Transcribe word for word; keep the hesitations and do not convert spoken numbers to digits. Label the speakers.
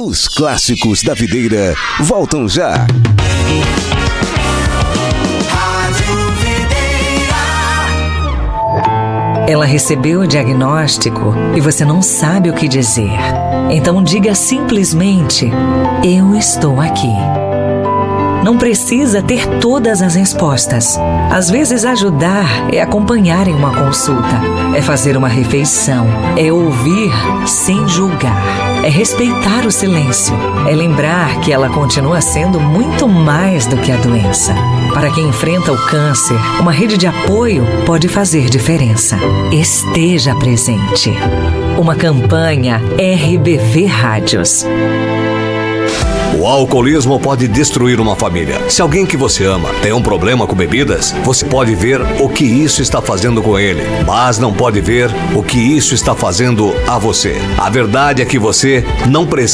Speaker 1: Os clássicos da videira voltam já.
Speaker 2: Ela recebeu o diagnóstico e você não sabe o que dizer. Então diga simplesmente: eu estou aqui. Não precisa ter todas as respostas. Às vezes ajudar é acompanhar em uma consulta, é fazer uma refeição, é ouvir sem julgar, é respeitar o silêncio, é lembrar que ela continua sendo muito mais do que a doença. Para quem enfrenta o câncer, uma rede de apoio pode fazer diferença. Esteja presente. Uma campanha R B V Rádios.
Speaker 3: O alcoolismo pode destruir uma família. Se alguém que você ama tem um problema com bebidas, você pode ver o que isso está fazendo com ele, mas não pode ver o que isso está fazendo a você. A verdade é que você não precisa